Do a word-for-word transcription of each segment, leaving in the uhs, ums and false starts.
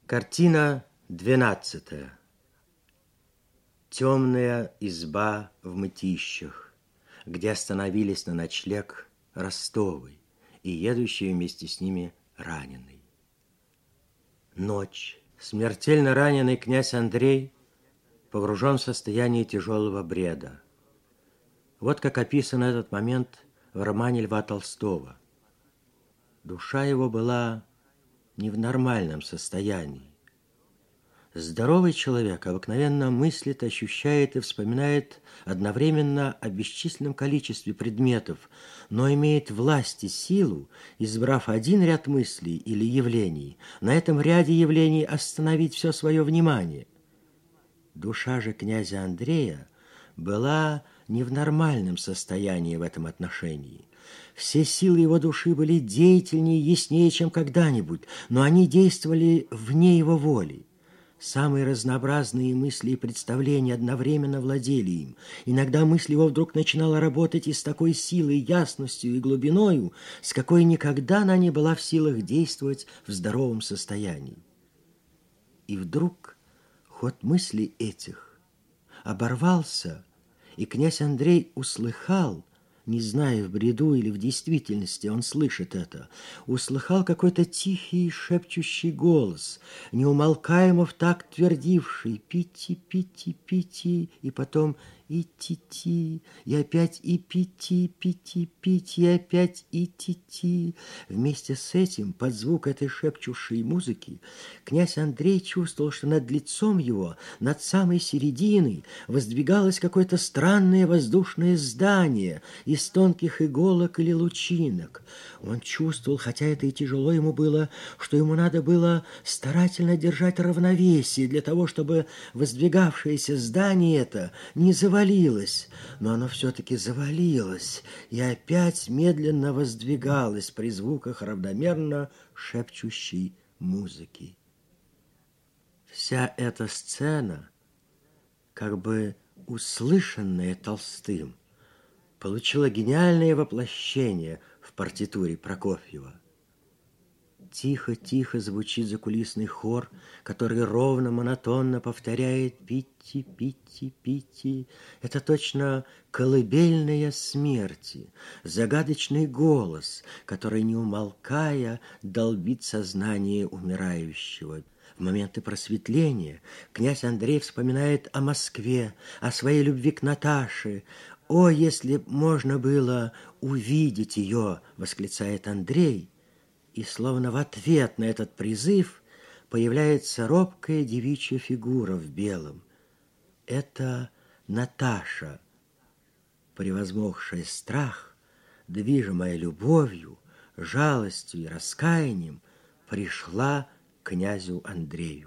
Картина двенадцатая. Темная изба в Мытищах, где остановились на ночлег Ростовы и едущий вместе с ними раненый. Ночь. Смертельно раненый князь Андрей погружен в состояние тяжелого бреда. Вот как описан этот момент в романе Льва Толстого. Душа его была не в нормальном состоянии. Здоровый человек обыкновенно мыслит, ощущает и вспоминает одновременно о бесчисленном количестве предметов, но имеет власть и силу, избрав один ряд мыслей или явлений, на этом ряде явлений остановить все свое внимание. Душа же князя Андрея была не в нормальном состоянии в этом отношении. Все силы его души были деятельнее и яснее, чем когда-нибудь, но они действовали вне его воли. Самые разнообразные мысли и представления одновременно владели им. Иногда мысль его вдруг начинала работать и с такой силой, ясностью и глубиною, с какой никогда она не была в силах действовать в здоровом состоянии. И вдруг ход мыслей этих оборвался, и князь Андрей услыхал, не зная, в бреду или в действительности он слышит это, услыхал какой-то тихий шепчущий голос, неумолкаемо в такт твердивший «пити, пити, пити», и потом «и ти-ти», и опять «и пити, пити, пити», и опять «и ти-ти». Вместе с этим, под звук этой шепчущей музыки, князь Андрей чувствовал, что над лицом его, над самой серединой, воздвигалось какое-то странное воздушное здание из тонких иголок или лучинок. Он чувствовал, хотя это и тяжело ему было, что ему надо было старательно держать равновесие для того, чтобы воздвигавшееся здание это не завалилось, но оно все-таки завалилось и опять медленно воздвигалось при звуках равномерно шепчущей музыки. Вся эта сцена, как бы услышанная Толстым, получила гениальное воплощение в партитуре Прокофьева. Тихо-тихо звучит закулисный хор, который ровно, монотонно повторяет «пити, пити, пити». Это точно колыбельная смерти, загадочный голос, который, не умолкая, долбит сознание умирающего. В моменты просветления князь Андрей вспоминает о Москве, о своей любви к Наташе. «О, если б можно было увидеть ее!» — восклицает Андрей. И словно в ответ на этот призыв появляется робкая девичья фигура в белом. Это Наташа, превозмогшая страх, движимая любовью, жалостью и раскаянием, пришла к князю Андрею.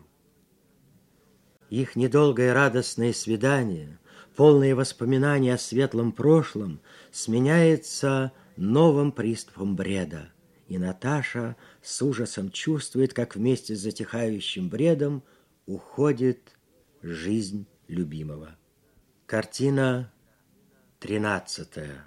Их недолгое радостное свидание, полное воспоминания о светлом прошлом, сменяется новым приступом бреда. И Наташа с ужасом чувствует, как вместе с затихающим бредом уходит жизнь любимого. Картина тринадцатая.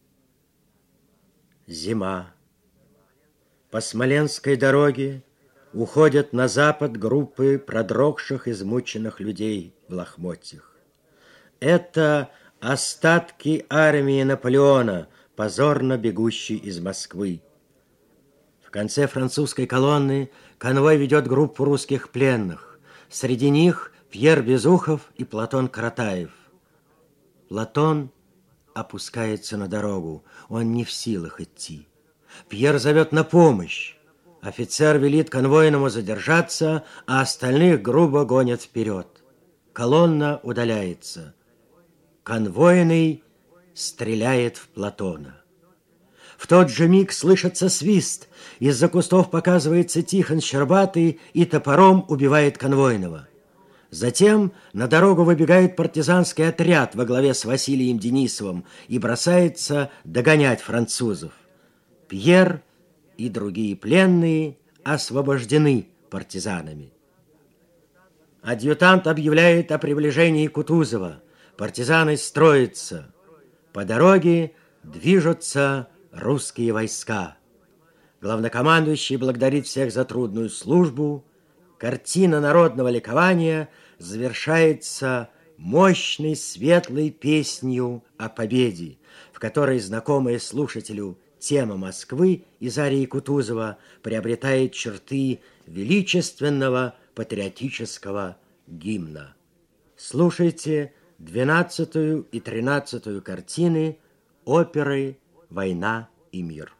Зима. По Смоленской дороге уходят на запад группы продрогших, измученных людей в лохмотьях. Это остатки армии Наполеона, позорно бегущей из Москвы. В конце французской колонны конвой ведет группу русских пленных. Среди них Пьер Безухов и Платон Каратаев. Платон опускается на дорогу. Он не в силах идти. Пьер зовет на помощь. Офицер велит конвойному задержаться, а остальных грубо гонят вперед. Колонна удаляется. Конвойный стреляет в Платона. В тот же миг слышится свист. Из-за кустов показывается Тихон Щербатый и топором убивает конвойного. Затем на дорогу выбегает партизанский отряд во главе с Василием Денисовым и бросается догонять французов. Пьер и другие пленные освобождены партизанами. Адъютант объявляет о приближении Кутузова. Партизаны строятся. По дороге движутся русские войска. Главнокомандующий благодарит всех за трудную службу. картина народного ликования завершается мощной светлой песнью о победе, в которой знакомая слушателю тема Москвы из арии Кутузова приобретает черты величественного патриотического гимна. Слушайте двенадцатую и тринадцатую картины оперы «Война и мир».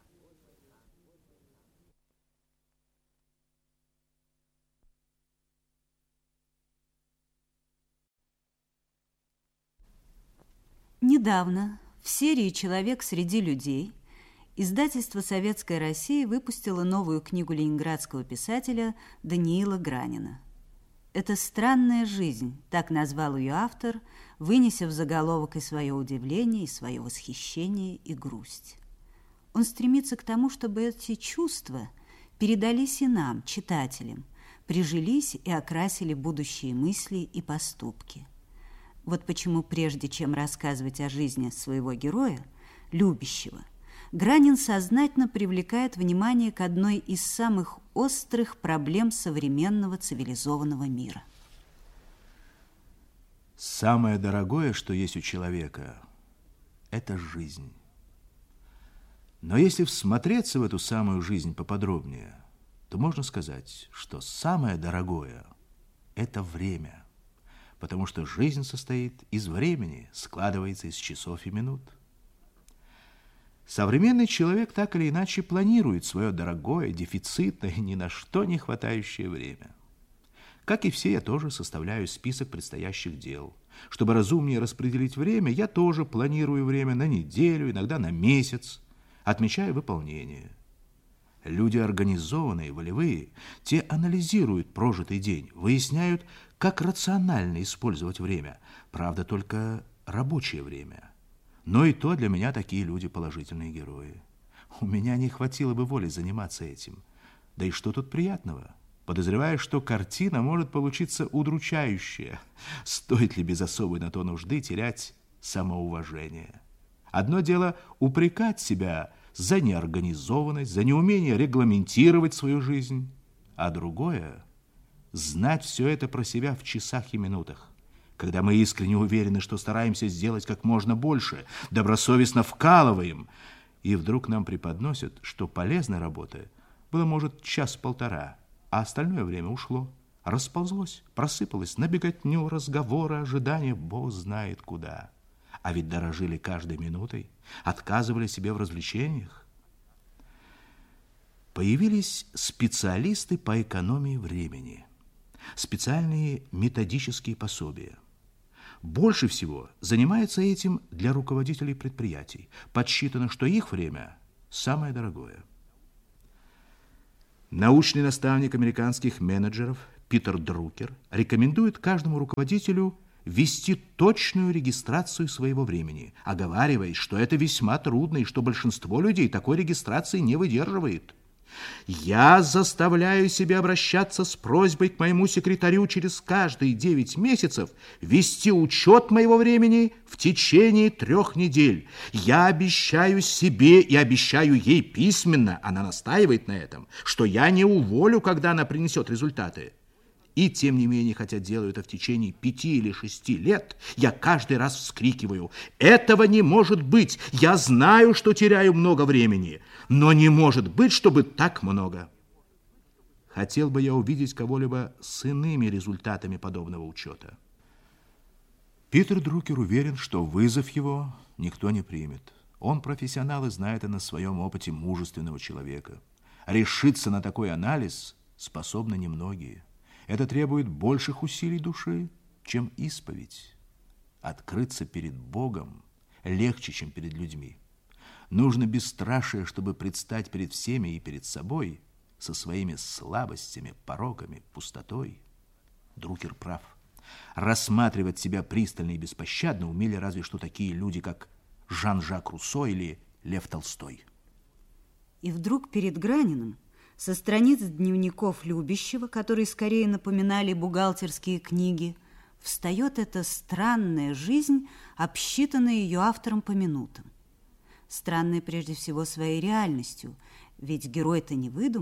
Недавно в серии «Человек среди людей» издательство «Советская Россия» выпустило новую книгу ленинградского писателя Даниила Гранина. «Это странная жизнь», так назвал ее автор, вынеся в заголовок и свое удивление, и свое восхищение, и грусть. Он стремится к тому, чтобы эти чувства передались и нам, читателям, прижились и окрасили будущие мысли и поступки. Вот почему, прежде чем рассказывать о жизни своего героя, любящего, Гранин сознательно привлекает внимание к одной из самых острых проблем современного цивилизованного мира. Самое дорогое, что есть у человека, это жизнь. Но если всмотреться в эту самую жизнь поподробнее, то можно сказать, что самое дорогое – это время. Потому что жизнь состоит из времени, складывается из часов и минут. Современный человек так или иначе планирует свое дорогое, дефицитное, ни на что не хватающее время. Как и все, я тоже составляю список предстоящих дел. Чтобы разумнее распределить время, я тоже планирую время на неделю, иногда на месяц, отмечаю выполнение. Люди организованные, волевые, те анализируют прожитый день, выясняют, как рационально использовать время. Правда, только рабочее время. Но и то для меня такие люди положительные герои. У меня не хватило бы воли заниматься этим. Да и что тут приятного? Подозреваю, что картина может получиться удручающая. Стоит ли без особой на то нужды терять самоуважение? Одно дело упрекать себя за неорганизованность, за неумение регламентировать свою жизнь, а другое – знать все это про себя в часах и минутах, когда мы искренне уверены, что стараемся сделать как можно больше, добросовестно вкалываем, и вдруг нам преподносят, что полезной работы было, может, час-полтора, а остальное время ушло, расползлось, просыпалось на беготню, разговоры, ожидания, Бог знает куда. А ведь дорожили каждой минутой, отказывали себе в развлечениях. Появились специалисты по экономии времени, специальные методические пособия. Больше всего занимается этим для руководителей предприятий. Подсчитано, что их время самое дорогое. Научный наставник американских менеджеров Питер Друкер рекомендует каждому руководителю вести точную регистрацию своего времени, оговариваясь, что это весьма трудно и что большинство людей такой регистрации не выдерживает. Я заставляю себя обращаться с просьбой к моему секретарю через каждые девять месяцев вести учет моего времени в течение трех недель. Я обещаю себе и обещаю ей письменно, она настаивает на этом, что я не уволю, когда она принесет результаты. И тем не менее, хотя делаю это в течение пяти или шести лет, я каждый раз вскрикиваю: этого не может быть! Я знаю, что теряю много времени, но не может быть, чтобы так много. Хотел бы я увидеть кого-либо с иными результатами подобного учета. Питер Друкер уверен, что вызов его никто не примет. Он профессионал и знает на своем опыте мужественного человека. Решиться на такой анализ способны немногие. Это требует больших усилий души, чем исповедь. Открыться перед Богом легче, чем перед людьми. Нужно бесстрашие, чтобы предстать перед всеми и перед собой со своими слабостями, пороками, пустотой. Друкер прав. Рассматривать себя пристально и беспощадно умели разве что такие люди, как Жан-Жак Руссо или Лев Толстой. И вдруг перед Граниным со страниц дневников любящего, которые скорее напоминали бухгалтерские книги, встает эта странная жизнь, обсчитанная ее автором по минутам. Странная прежде всего своей реальностью, ведь герой-то не выдуман,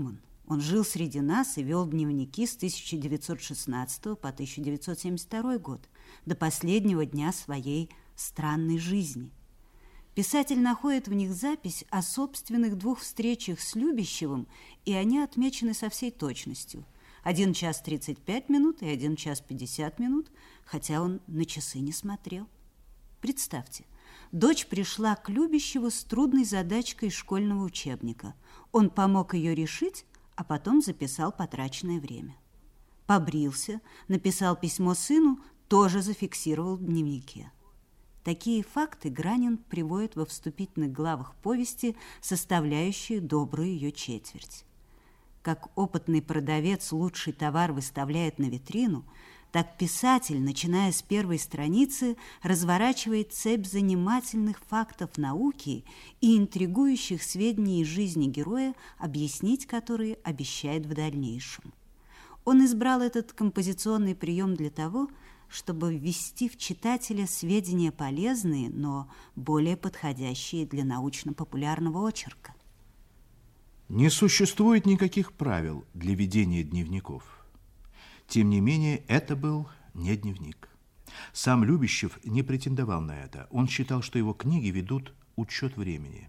Он жил среди нас и вел дневники с тысяча девятьсот шестнадцатого по тысяча девятьсот семьдесят второй год, до последнего дня своей странной жизни. Писатель находит в них запись о собственных двух встречах с Любящевым, и они отмечены со всей точностью. Один час тридцать пять минут и один час пятьдесят минут, хотя он на часы не смотрел. Представьте, дочь пришла к Любящеву с трудной задачкой из школьного учебника. Он помог ее решить, а потом записал потраченное время. Побрился, написал письмо сыну, тоже зафиксировал в дневнике. Такие факты Гранин приводит во вступительных главах повести, составляющие добрую ее четверть. Как опытный продавец лучший товар выставляет на витрину, так писатель, начиная с первой страницы, разворачивает цепь занимательных фактов науки и интригующих сведений из жизни героя, объяснить которые обещает в дальнейшем. Он избрал этот композиционный прием для того, чтобы ввести в читателя сведения полезные, но более подходящие для научно-популярного очерка. Не существует никаких правил для ведения дневников. Тем не менее, это был не дневник. Сам Любящев не претендовал на это. Он считал, что его книги ведут учет времени.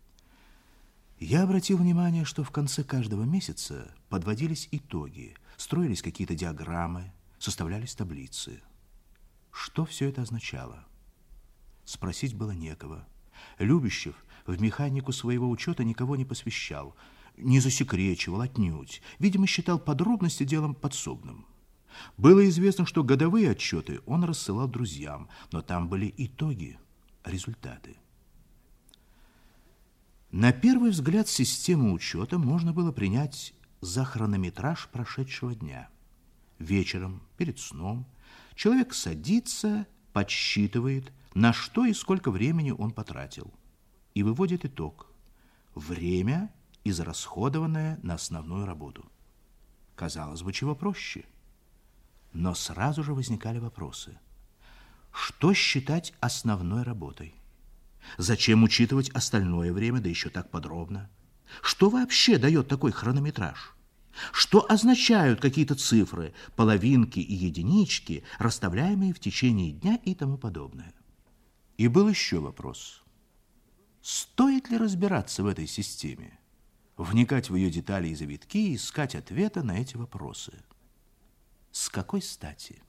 Я обратил внимание, что в конце каждого месяца подводились итоги, строились какие-то диаграммы, составлялись таблицы. Что все это означало? Спросить было некого. Любящев в механику своего учета никого не посвящал, не засекречивал отнюдь. Видимо, считал подробности делом подсобным. Было известно, что годовые отчеты он рассылал друзьям, но там были итоги, результаты. На первый взгляд систему учета можно было принять за хронометраж прошедшего дня. Вечером, перед сном, человек садится, подсчитывает, на что и сколько времени он потратил, и выводит итог. Время, израсходованное на основную работу. Казалось бы, чего проще. Но сразу же возникали вопросы. Что считать основной работой? Зачем учитывать остальное время, да еще так подробно? Что вообще дает такой хронометраж? Что означают какие-то цифры, половинки и единички, расставляемые в течение дня и тому подобное? И был еще вопрос. Стоит ли разбираться в этой системе? Вникать в ее детали и завитки и искать ответа на эти вопросы? С какой стати?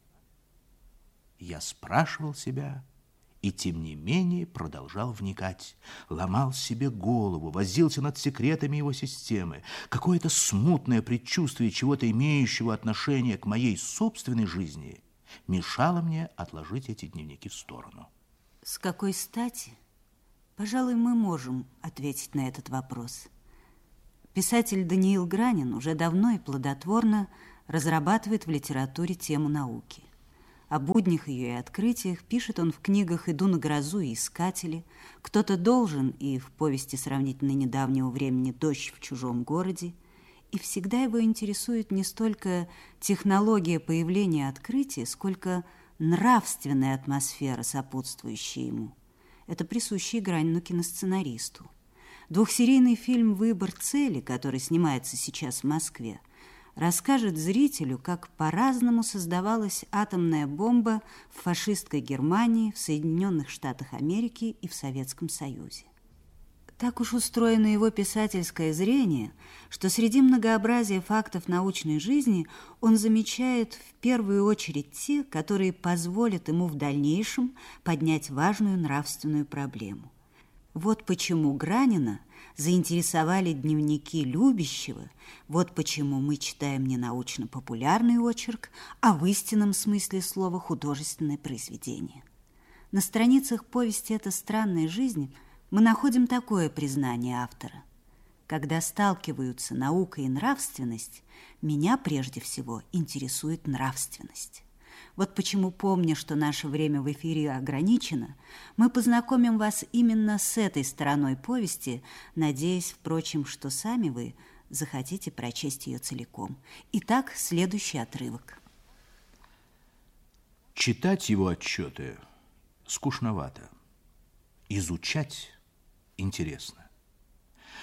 Я спрашивал себя и, тем не менее, продолжал вникать. Ломал себе голову, возился над секретами его системы. Какое-то смутное предчувствие чего-то имеющего отношение к моей собственной жизни мешало мне отложить эти дневники в сторону. С какой стати? Пожалуй, мы можем ответить на этот вопрос. Писатель Даниил Гранин уже давно и плодотворно разрабатывает в литературе тему науки. О буднях ее и открытиях пишет он в книгах «Иду на грозу» и «Искатели», «Кто-то должен» и в повести сравнительно недавнего времени «Дождь в чужом городе». И всегда его интересует не столько технология появления открытия, сколько нравственная атмосфера, сопутствующая ему. Это присуще Гранину киносценаристу. Двухсерийный фильм «Выбор цели», который снимается сейчас в Москве, расскажет зрителю, как по-разному создавалась атомная бомба в фашистской Германии, в Соединенных Штатах Америки и в Советском Союзе. Так уж устроено его писательское зрение, что среди многообразия фактов научной жизни он замечает в первую очередь те, которые позволят ему в дальнейшем поднять важную нравственную проблему. Вот почему Гранина заинтересовали дневники Любящего, вот почему мы читаем не научно-популярный очерк, а в истинном смысле слова художественное произведение. На страницах повести «Эта странная жизнь» мы находим такое признание автора. Когда сталкиваются наука и нравственность, меня прежде всего интересует нравственность. Вот почему, помня, что наше время в эфире ограничено, мы познакомим вас именно с этой стороной повести, надеясь, впрочем, что сами вы захотите прочесть ее целиком. Итак, следующий отрывок. Читать его отчеты скучновато. Изучать интересно.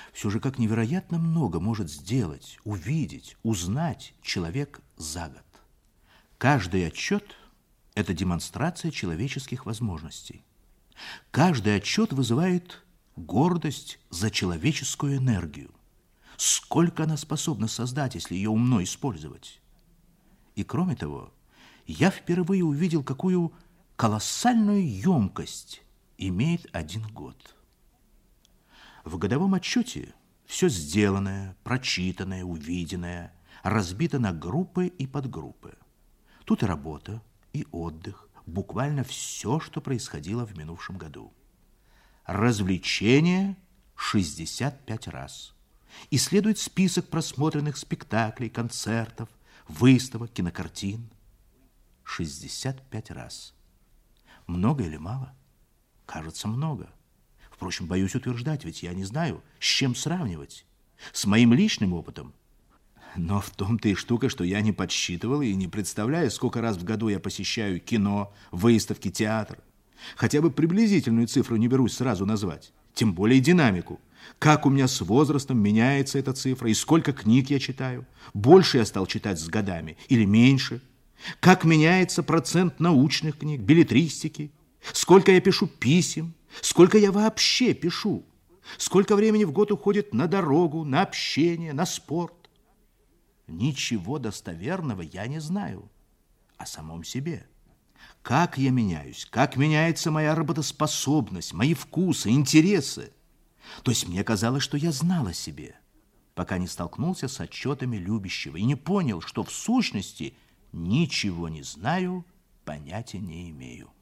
Все же как невероятно много может сделать, увидеть, узнать человек за год. Каждый отчет – это демонстрация человеческих возможностей. Каждый отчет вызывает гордость за человеческую энергию. Сколько она способна создать, если ее умно использовать. И кроме того, я впервые увидел, какую колоссальную емкость имеет один год. В годовом отчете все сделанное, прочитанное, увиденное разбито на группы и подгруппы. Тут и работа, и отдых, буквально все, что происходило в минувшем году. Развлечения шестьдесят пять раз. И следует список просмотренных спектаклей, концертов, выставок, кинокартин. шестьдесят пять раз. Много или мало? Кажется, много. Впрочем, боюсь утверждать, ведь я не знаю, с чем сравнивать. С моим личным опытом. Но в том-то и штука, что я не подсчитывал и не представляю, сколько раз в году я посещаю кино, выставки, театр. Хотя бы приблизительную цифру не берусь сразу назвать. Тем более динамику. Как у меня с возрастом меняется эта цифра, и сколько книг я читаю. Больше я стал читать с годами или меньше. Как меняется процент научных книг, беллетристики. Сколько я пишу писем. Сколько я вообще пишу. Сколько времени в год уходит на дорогу, на общение, на спорт. Ничего достоверного я не знаю о самом себе. Как я меняюсь, как меняется моя работоспособность, мои вкусы, интересы. То есть мне казалось, что я знал о себе, пока не столкнулся с отчетами любящего и не понял, что в сущности ничего не знаю, понятия не имею.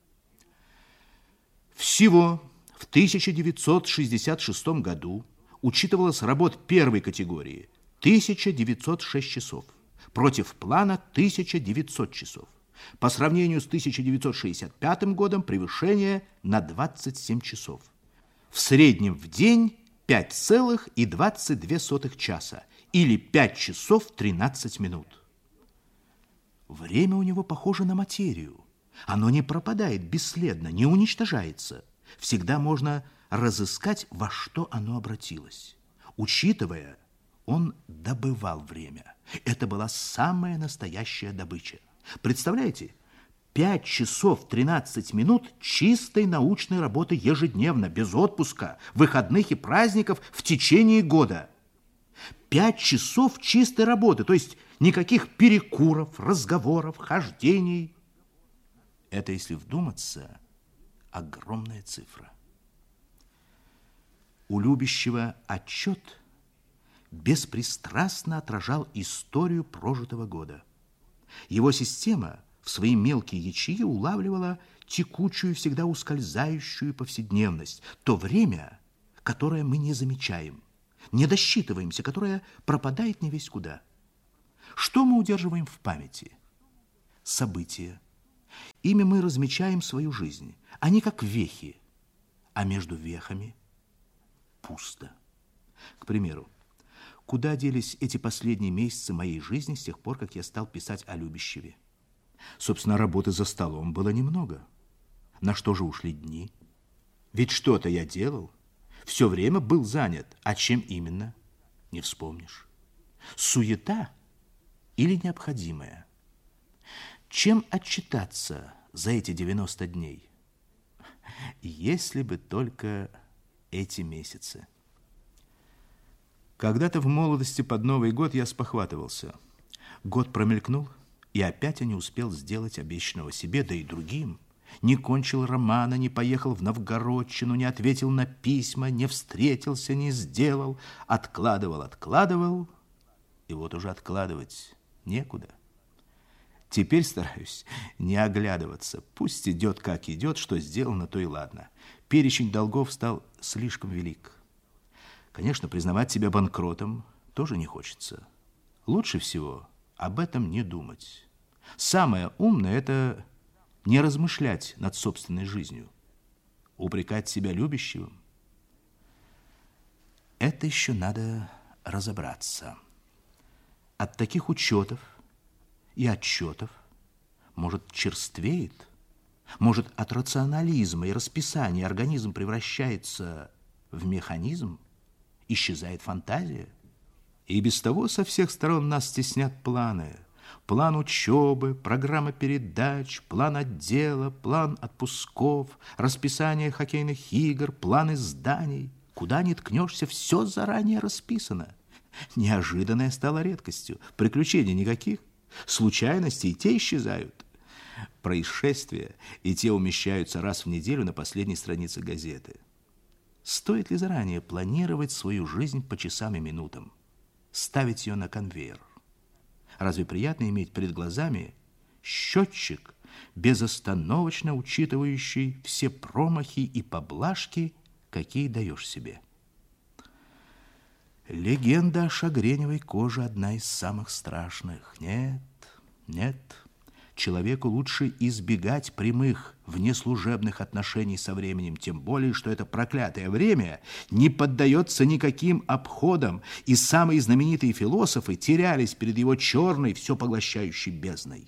Всего в тысяча девятьсот шестьдесят шестом году учитывалась работа первой категории тысяча девятьсот шесть часов, против плана тысяча девятьсот часов. По сравнению с тысяча девятьсот шестьдесят пятым годом превышение на двадцать семь часов. В среднем в день пять целых двадцать две сотых часа или пять часов тринадцать минут. Время у него похоже на материю. Оно не пропадает бесследно, не уничтожается. Всегда можно разыскать, во что оно обратилось. Учитывая, он добывал время. Это была самая настоящая добыча. Представляете? пять часов тринадцать минут чистой научной работы ежедневно, без отпуска, выходных и праздников в течение года. пять часов чистой работы, то есть никаких перекуров, разговоров, хождений. Это, если вдуматься, огромная цифра. У любящего отчет беспристрастно отражал историю прожитого года. Его система в свои мелкие ячеи улавливала текучую, всегда ускользающую повседневность, то время, которое мы не замечаем, не досчитываемся, которое пропадает не весть куда. Что мы удерживаем в памяти? События. Ими мы размечаем свою жизнь. Они как вехи, а между вехами пусто. К примеру, куда делись эти последние месяцы моей жизни с тех пор, как я стал писать о любящеве? Собственно, работы за столом было немного. На что же ушли дни? Ведь что-то я делал. Все время был занят. А чем именно? Не вспомнишь. Суета или необходимая? Чем отчитаться за эти девяносто дней? Если бы только эти месяцы. Когда-то в молодости под Новый год я спохватывался. Год промелькнул, и опять я не успел сделать обещанного себе, да и другим. Не кончил романа, не поехал в Новгородчину, не ответил на письма, не встретился, не сделал. Откладывал, откладывал, и вот уже откладывать некуда. Теперь стараюсь не оглядываться. Пусть идет, как идет, что сделано, то и ладно. Перечень долгов стал слишком велик. Конечно, признавать себя банкротом тоже не хочется. Лучше всего об этом не думать. Самое умное – это не размышлять над собственной жизнью. Упрекать себя любящим – это еще надо разобраться. От таких учетов и отчетов, может, черствеет, может, от рационализма и расписания организм превращается в механизм, исчезает фантазия. И без того со всех сторон нас стеснят планы. План учебы, программа передач, план отдела, план отпусков, расписание хоккейных игр, планы зданий. Куда ни ткнешься, все заранее расписано. Неожиданное стало редкостью. Приключений никаких. Случайности и те исчезают. Происшествия и те умещаются раз в неделю на последней странице газеты. Стоит ли заранее планировать свою жизнь по часам и минутам? Ставить ее на конвейер? Разве приятно иметь перед глазами счетчик, безостановочно учитывающий все промахи и поблажки, какие даешь себе? Легенда о шагреневой коже одна из самых страшных. Нет, нет. Человеку лучше избегать прямых внеслужебных отношений со временем, тем более, что это проклятое время не поддается никаким обходам, и самые знаменитые философы терялись перед его черной, все поглощающей бездной.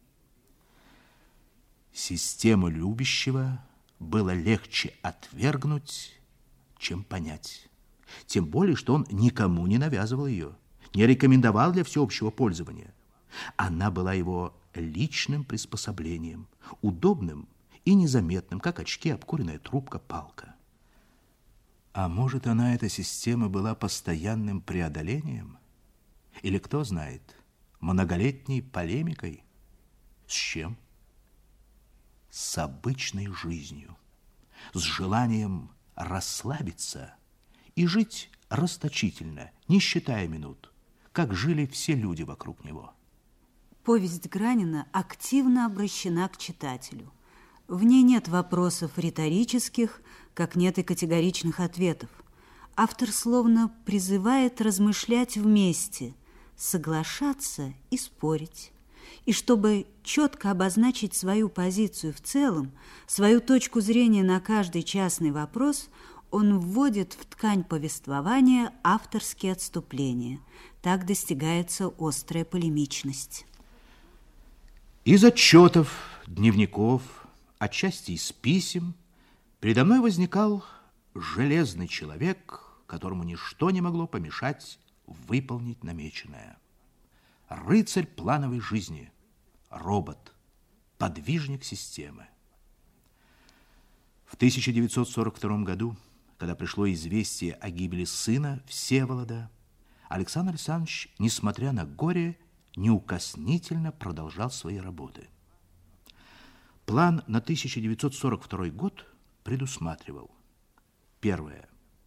Систему любящего было легче отвергнуть, чем понять. Тем более, что он никому не навязывал ее, не рекомендовал для всеобщего пользования. Она была его личным приспособлением, удобным и незаметным, как очки, обкуренная трубка, палка. А может, она, эта система, была постоянным преодолением? Или, кто знает, многолетней полемикой? С чем? С обычной жизнью, с желанием расслабиться и жить расточительно, не считая минут, как жили все люди вокруг него. Повесть Гранина активно обращена к читателю. В ней нет вопросов риторических, как нет и категоричных ответов. Автор словно призывает размышлять вместе, соглашаться и спорить. И чтобы четко обозначить свою позицию в целом, свою точку зрения на каждый частный вопрос, он вводит в ткань повествования авторские отступления. Так достигается острая полемичность. Из отчетов, дневников, отчасти из писем, передо мной возникал железный человек, которому ничто не могло помешать выполнить намеченное. Рыцарь плановой жизни, робот, подвижник системы. В тысяча девятьсот сорок втором году, когда пришло известие о гибели сына Всеволода, Александр Александрович, несмотря на горе, неукоснительно продолжал свои работы. План на тысяча девятьсот сорок второй год предусматривал: первое.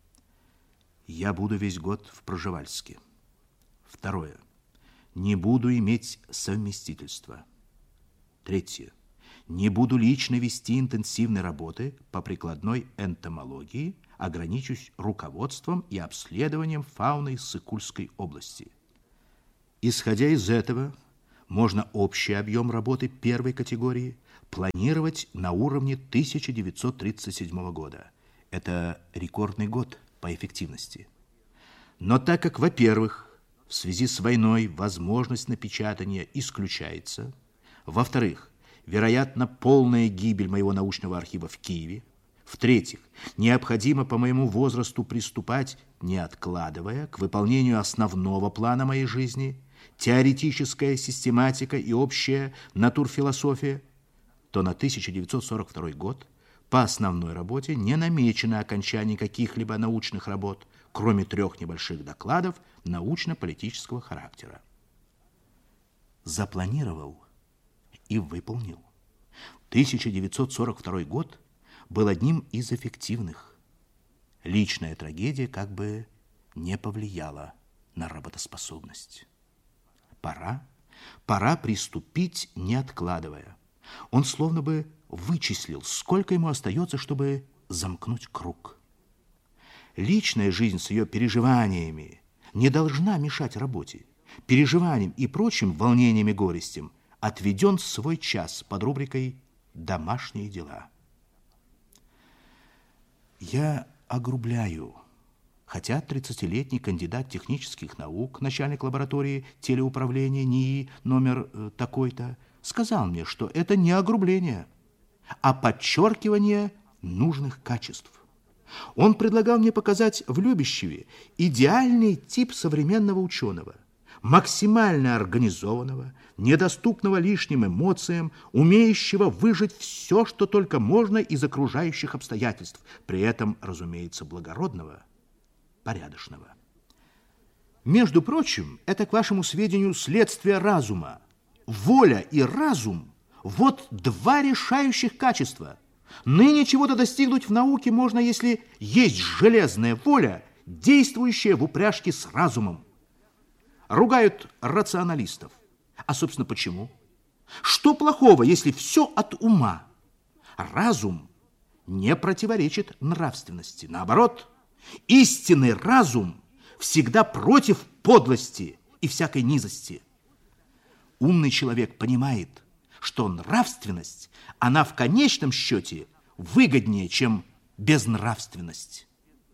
Я буду весь год в Пржевальске. Второе. Не буду иметь совместительства. Третье. Не буду лично вести интенсивной работы по прикладной энтомологии, ограничусь руководством и обследованием фауны Иссык-Кульской области. Исходя из этого, можно общий объем работы первой категории планировать на уровне тысяча девятьсот тридцать седьмого года. Это рекордный год по эффективности. Но так как, во-первых, в связи с войной возможность напечатания исключается, во-вторых, вероятно, полная гибель моего научного архива в Киеве, в-третьих, необходимо по моему возрасту приступать, не откладывая, к выполнению основного плана моей жизни, теоретическая систематика и общая натурфилософия, то на тысяча девятьсот сорок второй год по основной работе не намечено окончание каких-либо научных работ, кроме трех небольших докладов научно-политического характера. Запланировал и выполнил. тысяча девятьсот сорок второй год был одним из эффективных. Личная трагедия как бы не повлияла на работоспособность. Пора, пора приступить, не откладывая. Он словно бы вычислил, сколько ему остается, чтобы замкнуть круг. Личная жизнь с ее переживаниями не должна мешать работе. Переживаниям и прочим волнениям и горестям отведен свой час под рубрикой «Домашние дела». Я огрубляю, хотя тридцатилетний кандидат технических наук, начальник лаборатории телеуправления НИИ номер э, такой-то, сказал мне, что это не огрубление, а подчеркивание нужных качеств. Он предлагал мне показать в Любящеве идеальный тип современного ученого, максимально организованного, недоступного лишним эмоциям, умеющего выжать все, что только можно из окружающих обстоятельств, при этом, разумеется, благородного, порядочного. Между прочим, это, к вашему сведению, следствие разума. Воля и разум – вот два решающих качества. Ныне чего-то достигнуть в науке можно, если есть железная воля, действующая в упряжке с разумом. Ругают рационалистов. А, собственно, почему? Что плохого, если все от ума? Разум не противоречит нравственности. Наоборот, истинный разум всегда против подлости и всякой низости. Умный человек понимает, что нравственность, она в конечном счете выгоднее, чем безнравственность.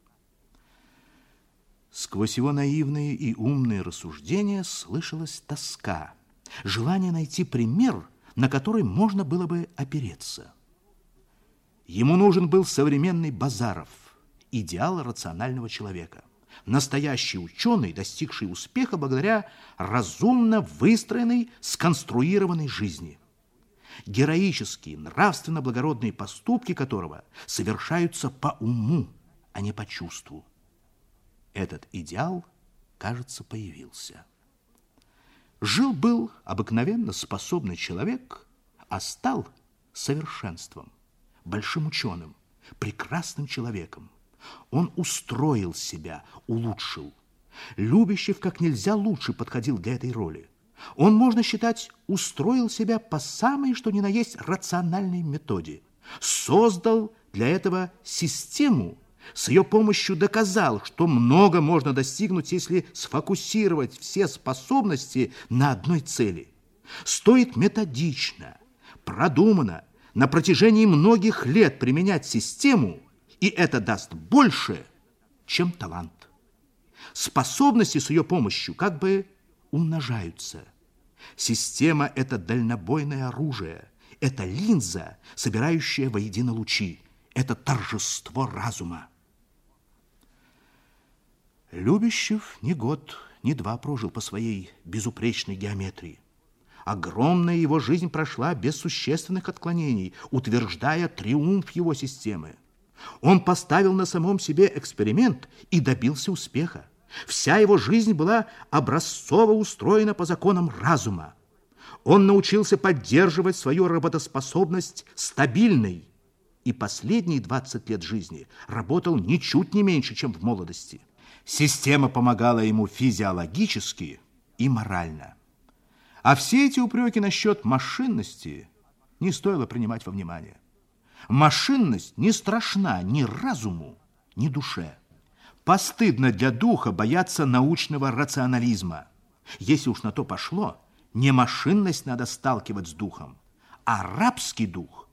Сквозь его наивные и умные рассуждения слышалась тоска, желание найти пример, на который можно было бы опереться. Ему нужен был современный Базаров, идеал рационального человека, настоящий ученый, достигший успеха благодаря разумно выстроенной, сконструированной жизни, героические, нравственно-благородные поступки которого совершаются по уму, а не по чувству. Этот идеал, кажется, появился. Жил-был обыкновенно способный человек, а стал совершенством, большим ученым, прекрасным человеком. Он устроил себя, улучшил. Любящев как нельзя лучше подходил для этой роли. Он, можно считать, устроил себя по самой, что ни на есть, рациональной методе. Создал для этого систему, с ее помощью доказал, что много можно достигнуть, если сфокусировать все способности на одной цели. Стоит методично, продуманно, на протяжении многих лет применять систему, и это даст больше, чем талант. Способности с ее помощью как бы умножаются. Система – это дальнобойное оружие, это линза, собирающая воедино лучи, это торжество разума. Любящев ни год, ни два прожил по своей безупречной геометрии. Огромная его жизнь прошла без существенных отклонений, утверждая триумф его системы. Он поставил на самом себе эксперимент и добился успеха. Вся его жизнь была образцово устроена по законам разума. Он научился поддерживать свою работоспособность стабильной, и последние двадцать лет жизни работал ничуть не меньше, чем в молодости. Система помогала ему физиологически и морально. А все эти упреки насчет машинности не стоило принимать во внимание. Машинность не страшна ни разуму, ни душе. Постыдно для духа бояться научного рационализма. Если уж на то пошло, не машинность надо сталкивать с духом, а рабский дух